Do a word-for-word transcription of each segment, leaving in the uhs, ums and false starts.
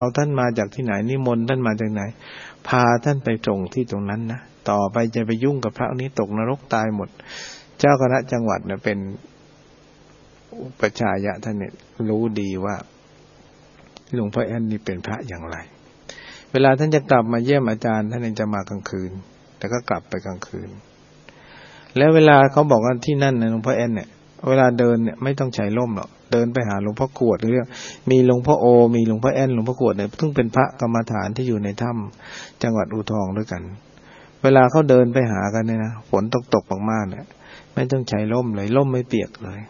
เอาท่านมาจากที่ไหนนิมนต์ท่านมาจากไหนพาท่านไปตรงที่ตรงนั้นนะต่อไปจะไปยุ่งกับพระนี้ตกนรกตายหมดเจ้าคณะจังหวัดเนี่ยเป็นอุปชายะท่านเนี่ยรู้ดีว่าหลวงพ่อแอนนี่เป็นพระอย่างไรเวลาท่านจะกลับมาเยี่ยมอาจารย์ท่านจะมากลางคืนแต่ก็กลับไปกลางคืนแล้วเวลาเขาบอกว่าที่นั่นนะหลวงพ่อแอนเนี่ยเวลาเดินเนี่ยไม่ต้องใช้ร่มหรอกเดินไปหาหลวงพ่อกวดหรือมีหลวงพ่อโอมีหลวงพ่อแอนหลวงพ่อกวดเนี่ยซึ่งเป็นพระกรรมฐานที่อยู่ในถ้ำจังหวัดอู่ทองด้วยกันเวลาเขาเดินไปหากันเนี่ยนะฝนตกตกมากๆเนี่ยไม่ต้องใช้ร่มเลยร่มไม่เปียกเลย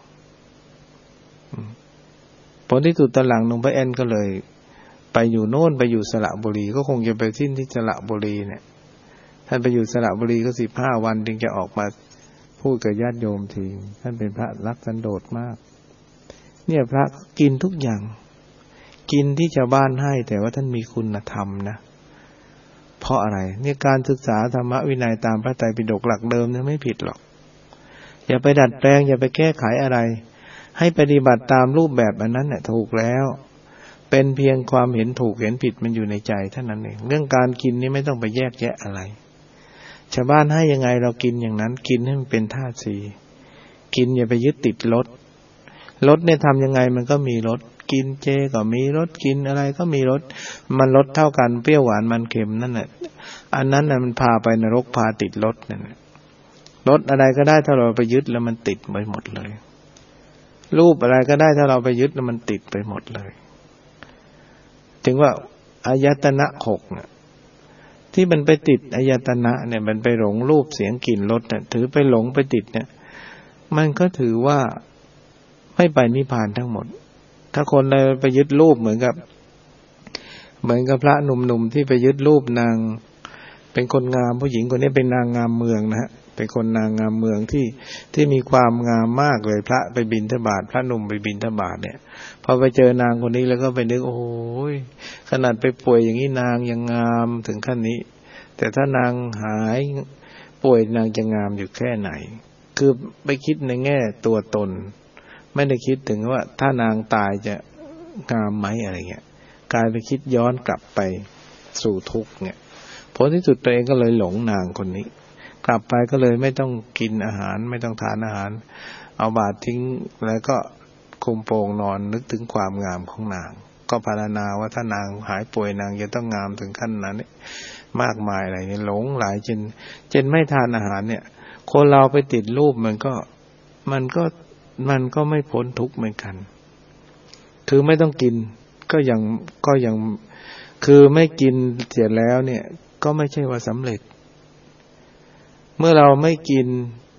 ผลที่สุดตอนหลังหลวงพ่อแอนก็เลยไปอยู่โน่นไปอยู่สระบุรีก็คงจะไปสิ้นที่สระบุรีเนี่ยท่านไปอยู่สระบุรีก็สิบห้าวันถึงจะออกมาพูดกับญาติโยมทีท่านเป็นพระรักสันโดษมากเนี่ยพระกินทุกอย่างกินที่ชาวบ้านให้แต่ว่าท่านมีคุณธรรมนะเพราะอะไรเนี่ยการศึกษาธรรมวินัยตามพระไตรปิฎกหลักเดิมเนี่ยไม่ผิดหรอกอย่าไปดัดแปลงอย่าไปแก้ไขอะไรให้ปฏิบัติตามรูปแบบอันนั้นเนี่ยถูกแล้วเป็นเพียงความเห็นถูกเห็นผิดมันอยู่ในใจเท่านั้นเองเรื่องการกินนี่ไม่ต้องไปแยกแยะอะไรชาวบ้านให้ยังไงเรากินอย่างนั้นกินให้มันเป็นธาตุสี่กินอย่าไปยึดติดรสรสเนี่ยทำยังไงมันก็มีรสกินเจก็มีรสกินอะไรก็มีรสมันรสเท่ากันเปรี้ยวหวานมันเค็มนั่นแหละอันนั้นน่ะมันพาไปนรกพาติดรสนั่นแหละรสอะไรก็ได้ถ้าเราไปยึดแล้วมันติดไปหมดเลยรูปอะไรก็ได้ถ้าเราไปยึดแล้วมันติดไปหมดเลยถึงว่าอายตนะหกเนี่ยที่มันไปติดอายตนะเนี่ยมันไปหลงรูปเสียงกลิ่นรสเนี่ยถือไปหลงไปติดเนี่ยมันก็ถือว่าไม่ไปนิพพานทั้งหมดถ้าคนใดไปยึดรูปเหมือนกับเหมือนกับพระหนุ่มๆที่ไปยึดรูปนางเป็นคนงามผู้หญิงคนนี้เป็นนางงามเมืองนะฮะเป็นคนนางงามเมืองที่ที่มีความงามมากเลยพระไปบิณฑบาตพระหนุ่มไปบิณฑบาตเนี่ยพอไปเจอนางคนนี้แล้วก็ไปนึกโอ้ยขนาดไปป่วยอย่างนี้นางยังงามถึงขั้นนี้แต่ถ้านางหายป่วยนางจะงามอยู่แค่ไหนคือไปคิดในแง่ตัวตนไม่ได้คิดถึงว่าถ้านางตายจะงามไหมอะไรเงี้ยกลายไปคิดย้อนกลับไปสู่ทุกข์เนี่ยผลที่สุดตัวเองก็เลยหลงนางคนนี้กลับไปก็เลยไม่ต้องกินอาหารไม่ต้องทานอาหารเอาบาตรทิ้งแล้วก็คุมโปงนอนนึกถึงความงามของนางก็ภาวนาว่าถ้านางหายป่วยนางจะต้องงามถึงขั้นนั้นมากมายอะไรเนี่ยหลงหลายจนจนไม่ทานอาหารเนี่ยคนเราไปติดรูปมันก็มันก็มันก็ไม่พ้นทุกข์เหมือนกันคือไม่ต้องกินก็ยังก็ยังคือไม่กินเสียแล้วเนี่ยก็ไม่ใช่ว่าสำเร็จเมื่อเราไม่กิน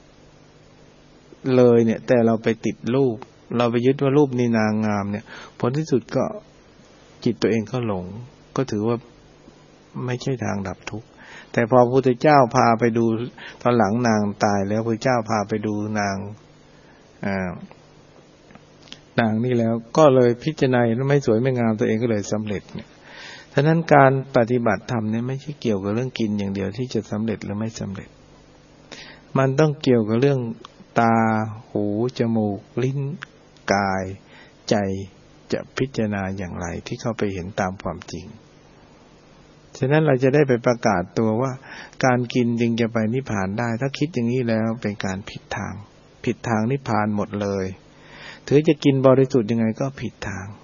เลยเนี่ยแต่เราไปติดรูปเราไปยึดว่ารูปนี้นางงามเนี่ยผลที่สุดก็จิตตัวเองก็หลงก็ถือว่าไม่ใช่ทางดับทุกข์แต่พอพระพุทธเจ้าพาไปดูตอนหลังนางตายแล้วพระพุทธเจ้าพาไปดูนางอ่านางนี่แล้วก็เลยพิจารณาไม่สวยไม่งามตัวเองก็เลยสำเร็จเนี่ยฉะนั้นการปฏิบัติธรรมเนี่ยไม่ใช่เกี่ยวกับเรื่องกินอย่างเดียวที่จะสำเร็จหรือไม่สำเร็จมันต้องเกี่ยวกับเรื่องตาหูจมูกลิ้นกายใจจะพิจารณาอย่างไรที่เข้าไปเห็นตามความจริงฉะนั้นเราจะได้ไปประกาศตัวว่าการกินจึงจะไปนิพพานได้ถ้าคิดอย่างนี้แล้วเป็นการผิดทางผิดทางนิพพานหมดเลยถือจะกินบริสุทธิ์ยังไงก็ผิดทาง